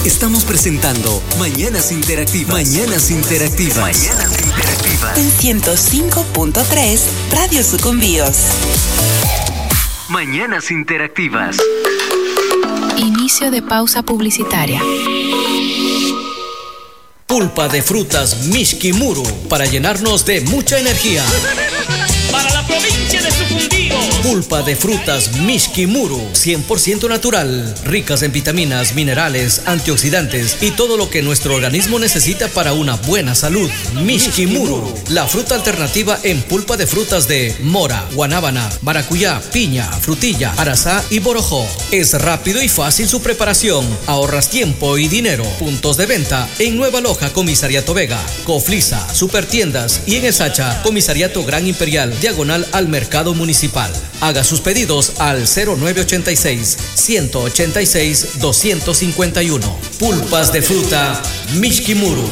Estamos presentando Mañanas Interactivas. Mañanas Interactivas. Mañanas Interactivas. En 105.3, Radio Sucumbíos. Mañanas Interactivas. Inicio de pausa publicitaria. Pulpa de frutas Mishkimuru para llenarnos de mucha energía. Para la provincia de Sucumbíos. Pulpa de frutas Mishkimuru, 100% natural, ricas en vitaminas, minerales, antioxidantes y todo lo que nuestro organismo necesita para una buena salud. Mishkimuru, la fruta alternativa en pulpa de frutas de mora, guanábana, maracuyá, piña, frutilla, arazá y borojó. Es rápido y fácil su preparación. Ahorras tiempo y dinero. Puntos de venta en Nueva Loja, Comisariato Vega, Coflisa, Supertiendas y en El Sacha, Comisariato Gran Imperial, diagonal al Mercado Municipal. Haga sus pedidos al 0986-186-251. Pulpas de fruta Mishkimuru.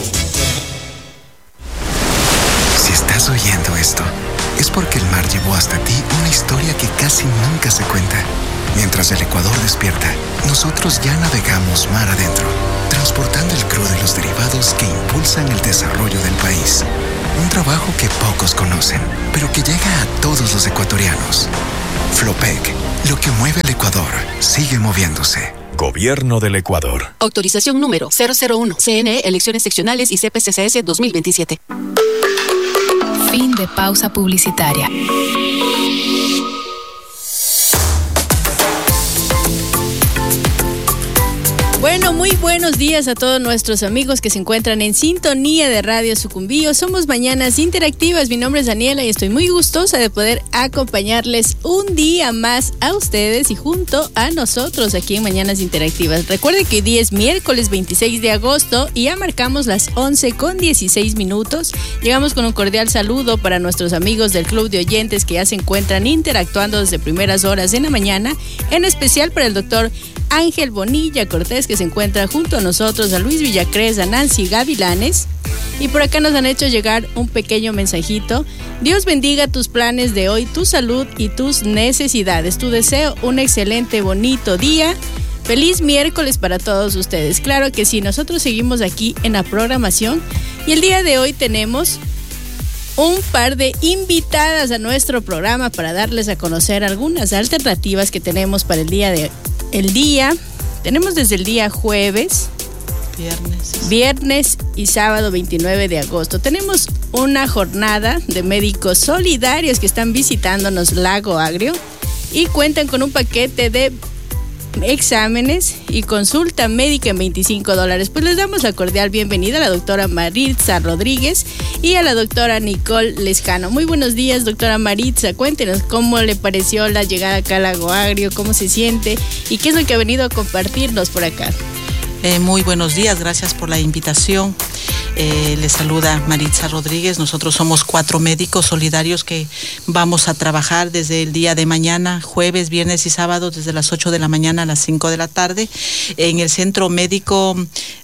Si estás oyendo esto, es porque el mar llevó hasta ti una historia que casi nunca se cuenta. Mientras el Ecuador despierta, nosotros ya navegamos mar adentro, transportando el crudo y los derivados que impulsan el desarrollo del país. Un trabajo que pocos conocen, pero que llega a todos los ecuatorianos. Flopec, lo que mueve al Ecuador, sigue moviéndose. Gobierno del Ecuador. Autorización número 001, CNE, Elecciones Seccionales y CPCCS 2027. Fin de pausa publicitaria. Bueno, muy buenos días a todos nuestros amigos que se encuentran en sintonía de Radio Sucumbíos. Somos Mañanas Interactivas. Mi nombre es Daniela y estoy muy gustosa de poder acompañarles un día más a ustedes y junto a nosotros aquí en Mañanas Interactivas. Recuerden que hoy día es miércoles 26 de agosto y ya marcamos las 11:16. Llegamos con un cordial saludo para nuestros amigos del Club de Oyentes que ya se encuentran interactuando desde primeras horas de la mañana, en especial para el doctor Ángel Bonilla Cortés, que se encuentra junto a nosotros, a Luis Villacrés, a Nancy Gavilanes. Y por acá nos han hecho llegar un pequeño mensajito. Dios bendiga tus planes de hoy, tu salud y tus necesidades. Tu deseo un excelente, bonito día. Feliz miércoles para todos ustedes. Claro que sí, nosotros seguimos aquí en la programación. Y el día de hoy tenemos un par de invitadas a nuestro programa para darles a conocer algunas alternativas que tenemos para el día. Tenemos desde el día jueves, viernes y sábado 29 de agosto. Tenemos una jornada de médicos solidarios que están visitándonos Lago Agrio y cuentan con un paquete de exámenes y consulta médica en $25. Pues les damos la cordial bienvenida a la doctora Maritza Rodríguez y a la doctora Nicole Lescano. Muy buenos días, doctora Maritza. Cuéntenos cómo le pareció la llegada acá a Lago Agrio, cómo se siente y qué es lo que ha venido a compartirnos por acá. Muy buenos días, gracias por la invitación. Les saluda Maritza Rodríguez. Nosotros somos 4 médicos solidarios que vamos a trabajar desde el día de mañana, jueves, viernes y sábado, desde las 8 de la mañana a las 5 de la tarde, en el Centro Médico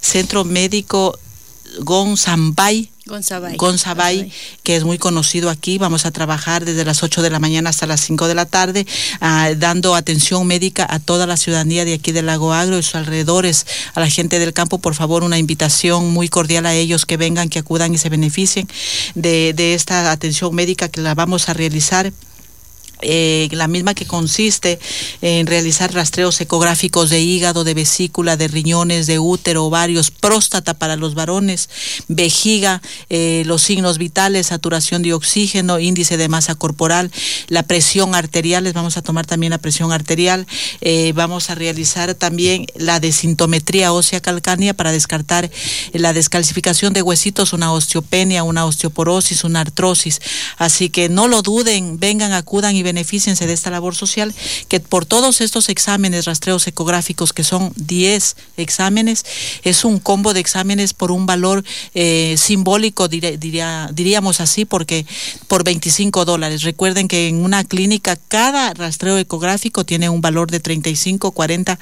Gonzabay, que es muy conocido aquí. Vamos a trabajar desde las 8 de la mañana hasta las 5 de la tarde, dando atención médica a toda la ciudadanía de aquí del Lago Agrio y sus alrededores. A la gente del campo, por favor, una invitación muy cordial a ellos que vengan, que acudan y se beneficien de esta atención médica que la vamos a realizar. La misma que consiste en realizar rastreos ecográficos de hígado, de vesícula, de riñones, de útero, ovarios, próstata para los varones, vejiga, los signos vitales, saturación de oxígeno, índice de masa corporal, la presión arterial. Les vamos a tomar también la presión arterial. Vamos a realizar también la densitometría ósea calcánea para descartar la descalcificación de huesitos, una osteopenia, una osteoporosis, una artrosis. Así que no lo duden, vengan, acudan y benefíciense de esta labor social, que por todos estos exámenes, rastreos ecográficos, que son 10 exámenes, es un combo de exámenes por un valor simbólico, diríamos así, porque por $25. Recuerden que en una clínica cada rastreo ecográfico tiene un valor de $35, $40,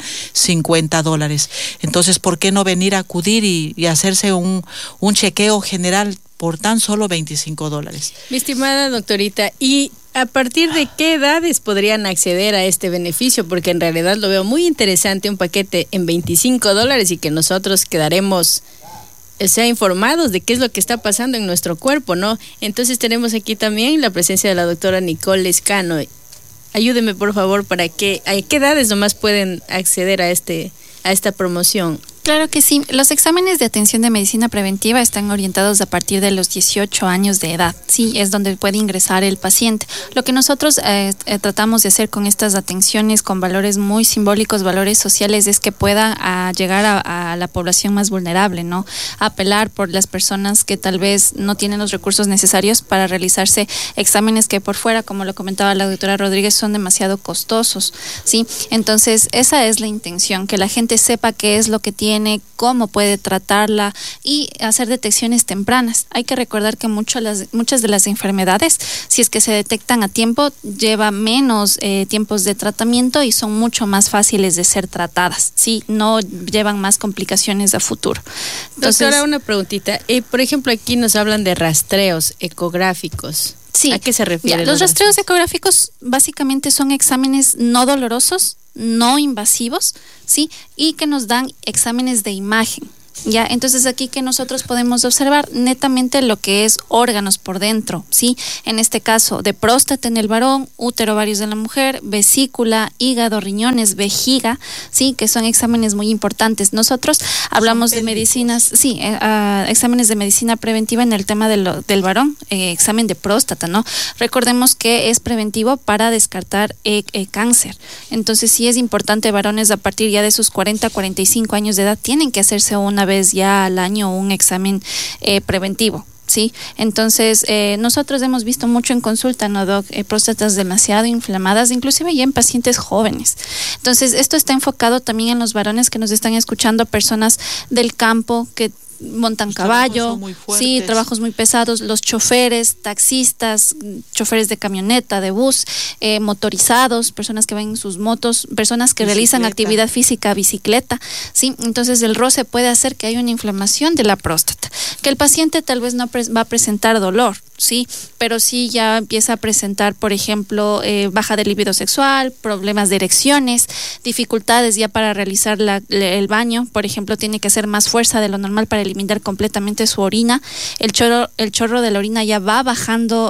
$50. Entonces, ¿por qué no venir a acudir y hacerse un chequeo general por tan solo $25. Mi estimada doctorita, ¿y a partir de qué edades podrían acceder a este beneficio? Porque en realidad lo veo muy interesante, un paquete en $25 y que nosotros quedaremos informados de qué es lo que está pasando en nuestro cuerpo, ¿no? Entonces tenemos aquí también la presencia de la doctora Nicole Lescano. Ayúdeme, por favor, ¿a qué edades nomás pueden acceder a esta promoción? Claro que sí. Los exámenes de atención de medicina preventiva están orientados a partir de los 18 años de edad. Sí, es donde puede ingresar el paciente. Lo que nosotros tratamos de hacer con estas atenciones con valores muy simbólicos, valores sociales, es que pueda llegar a la población más vulnerable, ¿no? Apelar por las personas que tal vez no tienen los recursos necesarios para realizarse exámenes que por fuera, como lo comentaba la doctora Rodríguez, son demasiado costosos, ¿sí? Entonces, esa es la intención, que la gente sepa qué es lo que tiene, cómo puede tratarla y hacer detecciones tempranas. Hay que recordar que muchas de las enfermedades, si es que se detectan a tiempo, lleva menos tiempos de tratamiento y son mucho más fáciles de ser tratadas, ¿sí? No llevan más complicaciones a futuro. Entonces, doctora, una preguntita. Por ejemplo, aquí nos hablan de rastreos ecográficos. Sí. ¿A qué se refiere? Los rastreos ecográficos básicamente son exámenes no dolorosos, no invasivos, ¿sí? Y que nos dan exámenes de imagen. Ya, entonces aquí que nosotros podemos observar netamente lo que es órganos por dentro, ¿sí? En este caso, de próstata en el varón, útero ovarios en la mujer, vesícula, hígado, riñones, vejiga, ¿sí? Que son exámenes muy importantes. Nosotros hablamos de medicinas, sí, exámenes de medicina preventiva en el tema del varón, examen de próstata, ¿no? Recordemos que es preventivo para descartar cáncer. Entonces sí es importante, varones a partir ya de sus 40, 45 años de edad tienen que hacerse una vez ya al año un examen preventivo, ¿sí? Entonces, nosotros hemos visto mucho en consulta, ¿no, doc? Próstatas demasiado inflamadas, inclusive ya en pacientes jóvenes. Entonces, esto está enfocado también en los varones que nos están escuchando, personas del campo que montan caballo, sí, trabajos muy pesados, los choferes, taxistas, choferes de camioneta, de bus, motorizados, personas que van en sus motos, personas que realizan actividad física, bicicleta, sí. Entonces el roce puede hacer que haya una inflamación de la próstata, que el paciente tal vez no va a presentar dolor, sí, pero sí ya empieza a presentar, por ejemplo, baja de libido sexual, problemas de erecciones, dificultades ya para realizar el baño, por ejemplo, tiene que hacer más fuerza de lo normal para eliminar completamente su orina, el chorro de la orina ya va bajando,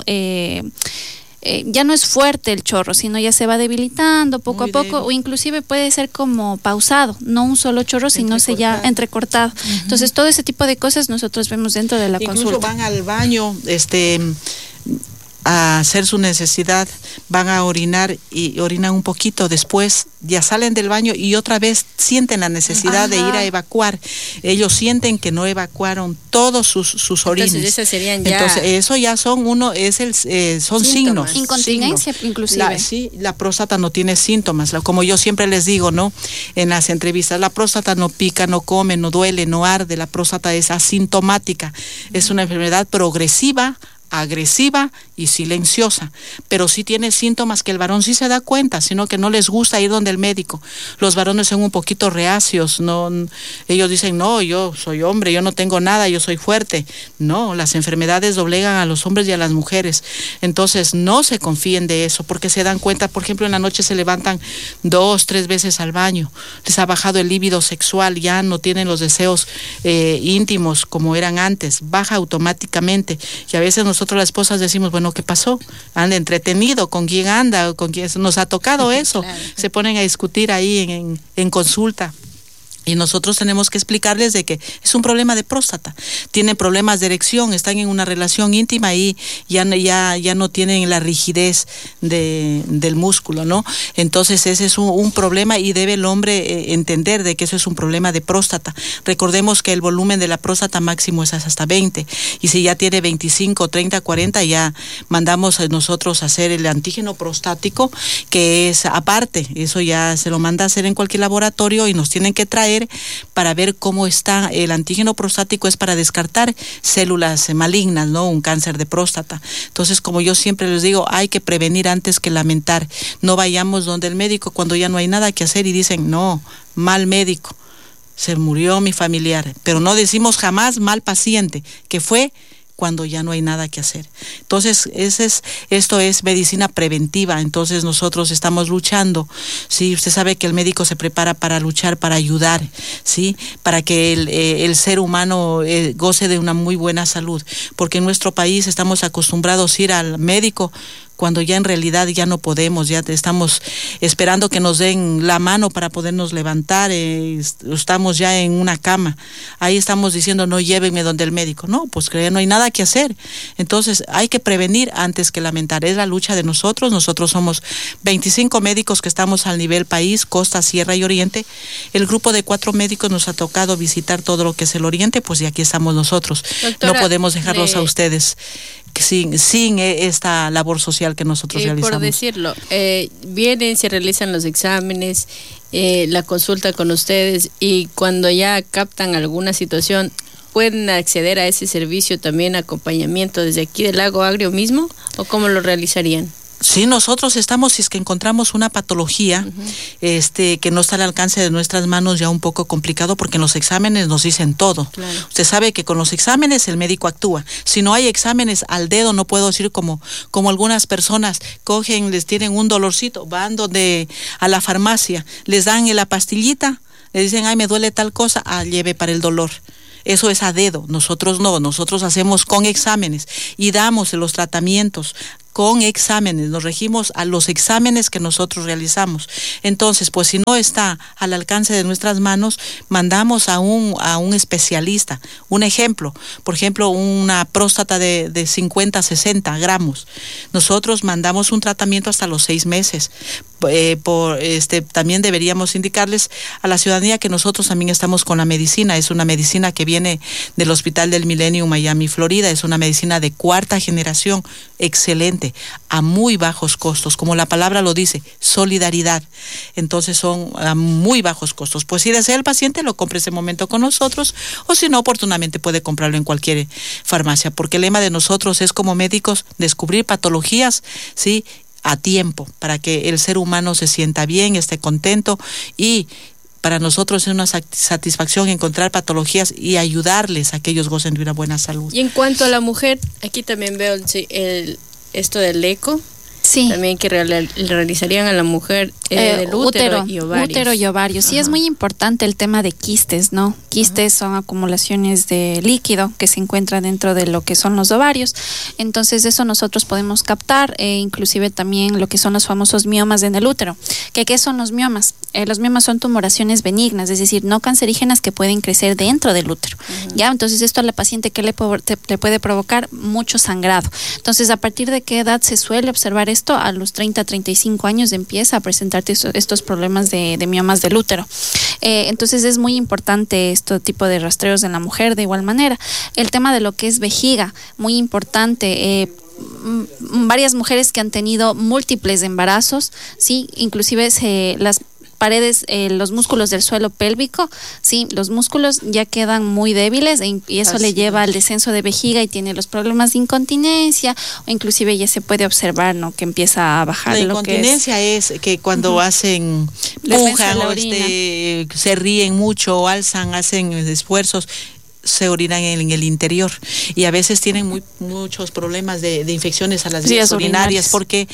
ya no es fuerte el chorro, sino ya se va debilitando poco a poco, o inclusive puede ser como pausado, no un solo chorro, sino se ya entrecortado. Entonces todo ese tipo de cosas nosotros vemos dentro de la consulta. Incluso van al baño, a hacer su necesidad, van a orinar y orinan un poquito, después ya salen del baño y otra vez sienten la necesidad de ir a evacuar. Ellos sienten que no evacuaron todos sus orines. Entonces esas serían ya... Entonces eso ya son son signos. Incontinencia inclusive. La próstata no tiene síntomas, como yo siempre les digo, ¿no? En las entrevistas, la próstata no pica, no come, no duele, no arde, la próstata es asintomática, es una enfermedad progresiva, agresiva y silenciosa, pero sí tiene síntomas que el varón sí se da cuenta, sino que no les gusta ir donde el médico. Los varones son un poquito reacios, no, ellos dicen, no, yo soy hombre, yo no tengo nada, yo soy fuerte. No, las enfermedades doblegan a los hombres y a las mujeres, entonces no se confíen de eso, porque se dan cuenta, por ejemplo, en la noche se levantan 2, 3 veces al baño, les ha bajado el líbido sexual, ya no tienen los deseos íntimos como eran antes, baja automáticamente, y a veces nosotros las esposas decimos, bueno, ¿qué pasó? Anda entretenido, ¿con quién anda? ¿Con quién? Nos ha tocado eso. Claro. Se ponen a discutir ahí en consulta. Y nosotros tenemos que explicarles de que es un problema de próstata. Tienen problemas de erección, están en una relación íntima y ya no tienen la rigidez del músculo, ¿no? Entonces ese es un problema y debe el hombre entender de que eso es un problema de próstata. Recordemos que el volumen de la próstata máximo es hasta 20 y si ya tiene 25, 30, 40 ya mandamos a nosotros a hacer el antígeno prostático, que es aparte, eso ya se lo manda a hacer en cualquier laboratorio y nos tienen que traer para ver cómo está. El antígeno prostático es para descartar células malignas, ¿no? Un cáncer de próstata. Entonces, como yo siempre les digo, hay que prevenir antes que lamentar. No vayamos donde el médico cuando ya no hay nada que hacer y dicen, no, mal médico, se murió mi familiar. Pero no decimos jamás mal paciente, que fue cuando ya no hay nada que hacer. Entonces, esto es medicina preventiva. Entonces, nosotros estamos luchando, ¿sí? Usted sabe que el médico se prepara para luchar, para ayudar, ¿sí? Para que el ser humano goce de una muy buena salud. Porque en nuestro país estamos acostumbrados a ir al médico cuando ya en realidad ya no podemos, ya estamos esperando que nos den la mano para podernos levantar, estamos ya en una cama, ahí estamos diciendo no llévenme donde el médico, no, pues que no hay nada que hacer. Entonces hay que prevenir antes que lamentar, es la lucha de nosotros somos 25 médicos que estamos al nivel país, costa, sierra y oriente. El grupo de 4 médicos nos ha tocado visitar todo lo que es el oriente, pues y aquí estamos nosotros. Doctora, no podemos dejarlos a ustedes sin esta labor social que nosotros realizamos. Por decirlo, vienen, se realizan los exámenes, la consulta con ustedes, y cuando ya captan alguna situación, ¿pueden acceder a ese servicio también, acompañamiento desde aquí del Lago Agrio mismo, o cómo lo realizarían? Sí, nosotros estamos, si es que encontramos una patología que no está al alcance de nuestras manos, ya un poco complicado, porque en los exámenes nos dicen todo. Claro. Usted sabe que con los exámenes el médico actúa. Si no hay exámenes al dedo, no puedo decir como algunas personas cogen, les tienen un dolorcito, van a la farmacia, les dan la pastillita, le dicen, ay, me duele tal cosa, lleve para el dolor. Eso es a dedo, nosotros no, nosotros hacemos con exámenes y damos los tratamientos con exámenes, nos regimos a los exámenes que nosotros realizamos. Entonces, pues si no está al alcance de nuestras manos, mandamos a un especialista. Un ejemplo, por ejemplo, una próstata de 50, 60 gramos. Nosotros mandamos un tratamiento hasta los 6 meses. También deberíamos indicarles a la ciudadanía que nosotros también estamos con la medicina. Es una medicina que viene del Hospital del Millennium, Miami, Florida. Es una medicina de 4ª generación, excelente, a muy bajos costos, como la palabra lo dice, solidaridad. Entonces son a muy bajos costos. Pues si desea el paciente, lo compre ese momento con nosotros, o si no, oportunamente puede comprarlo en cualquier farmacia, porque el lema de nosotros es, como médicos, descubrir patologías, ¿sí?, a tiempo, para que el ser humano se sienta bien, esté contento, y para nosotros es una satisfacción encontrar patologías y ayudarles a que ellos gocen de una buena salud. Y en cuanto a la mujer, aquí también veo esto del eco. Sí. También que realizarían a la mujer del útero y ovarios. Útero y ovarios. Sí, es muy importante el tema de quistes, ¿no? Quistes son acumulaciones de líquido que se encuentra dentro de lo que son los ovarios. Entonces eso nosotros podemos captar, inclusive también lo que son los famosos miomas en el útero. ¿Qué son los miomas? Los miomas son tumoraciones benignas, es decir, no cancerígenas, que pueden crecer dentro del útero. ¿Ya? Entonces esto a la paciente, ¿qué le puede provocar? Mucho sangrado. Entonces, ¿a partir de qué edad se suele observar esto? A los 30, 35 años empieza a presentarte estos problemas de miomas del útero. Entonces es muy importante este tipo de rastreos en la mujer. De igual manera, el tema de lo que es vejiga, muy importante. Varias mujeres que han tenido múltiples embarazos, sí, inclusive las paredes, los músculos del suelo pélvico, sí, los músculos ya quedan muy débiles y eso le lleva al descenso de vejiga y tiene los problemas de incontinencia, o inclusive ya se puede observar, ¿no?, que empieza a bajar. La incontinencia es que cuando hacen pujan o se ríen mucho o alzan, hacen esfuerzos, se orinan en el interior, y a veces tienen muchos problemas de infecciones a las vías urinarias porque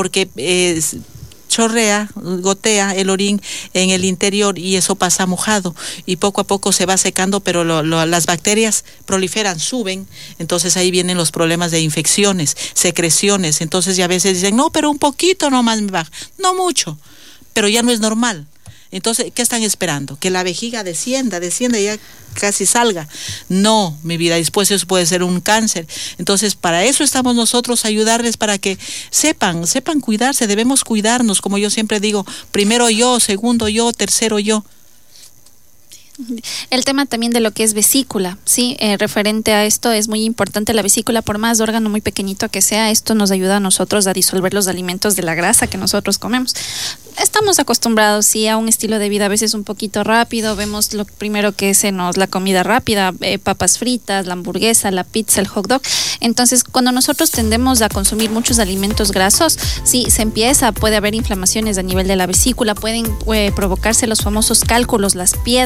chorrea, gotea el orín en el interior y eso pasa mojado y poco a poco se va secando, pero las bacterias proliferan, suben, entonces ahí vienen los problemas de infecciones, secreciones. Entonces ya a veces dicen, no, pero un poquito nomás me baja, no mucho, pero ya no es normal. Entonces, ¿qué están esperando? Que la vejiga descienda y ya casi salga. No, mi vida, después eso puede ser un cáncer. Entonces, para eso estamos nosotros, ayudarles para que sepan cuidarse. Debemos cuidarnos, como yo siempre digo, primero yo, segundo yo, tercero yo. El tema también de lo que es vesícula, sí, referente a esto es muy importante. La vesícula, por más órgano muy pequeñito que sea, esto nos ayuda a nosotros a disolver los alimentos de la grasa que nosotros comemos. Estamos acostumbrados, sí, a un estilo de vida a veces un poquito rápido. Vemos lo primero que es la comida rápida, papas fritas, la hamburguesa, la pizza, el hot dog. Entonces, cuando nosotros tendemos a consumir muchos alimentos grasos, sí, puede haber inflamaciones a nivel de la vesícula, pueden provocarse los famosos cálculos, las piedras, la arenita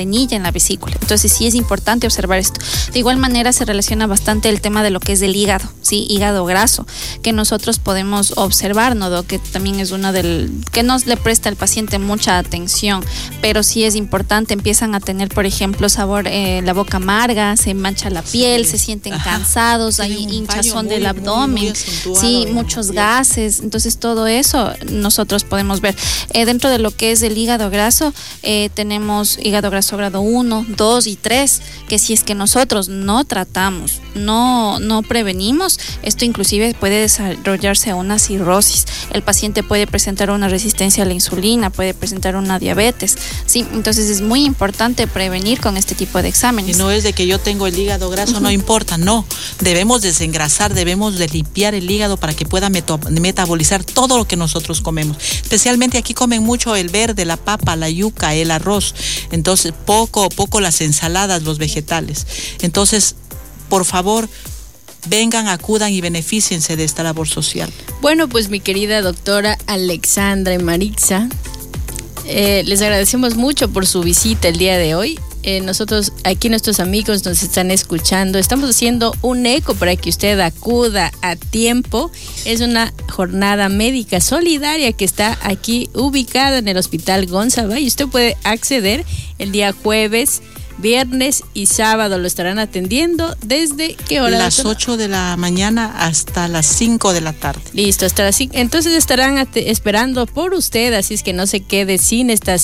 venilla en la vesícula. Entonces sí es importante observar esto. De igual manera se relaciona bastante el tema de lo que es el hígado, ¿sí? Hígado graso, que nosotros podemos observar, ¿no? Que también es uno que nos le presta al paciente mucha atención, pero sí es importante, empiezan a tener, por ejemplo, sabor, la boca amarga, se mancha la piel, se sienten cansados, hay hinchazón del abdomen, sí, muchos gases. Entonces todo eso nosotros podemos ver. Dentro de lo que es el hígado graso, tenemos hígado graso grado 1, 2 y 3, que si es que nosotros no tratamos, no prevenimos, esto inclusive puede desarrollarse una cirrosis. El paciente puede presentar una resistencia a la insulina, puede presentar una diabetes, ¿sí? Entonces es muy importante prevenir con este tipo de exámenes. Y no es de que yo tengo el hígado graso, no importa, no. Debemos desengrasar, debemos de limpiar el hígado para que pueda metabolizar todo lo que nosotros comemos. Especialmente aquí comen mucho el verde, la papa, la yuca, el arroz. Entonces poco las ensaladas, los vegetales. Entonces, por favor, vengan, acudan y beneficiense de esta labor social. Bueno, pues mi querida doctora Alexandra y Maritza, les agradecemos mucho por su visita el día de hoy. Nosotros, aquí nuestros amigos nos están escuchando, estamos haciendo un eco para que usted acuda a tiempo. Es una jornada médica solidaria que está aquí ubicada en el Hospital Gonzabay y usted puede acceder el día jueves, viernes y sábado. Lo estarán atendiendo desde ¿qué hora? Las 8 de la mañana hasta las 5 de la tarde. Listo, hasta las 5. Entonces estarán esperando por usted, así es que no se quede sin esta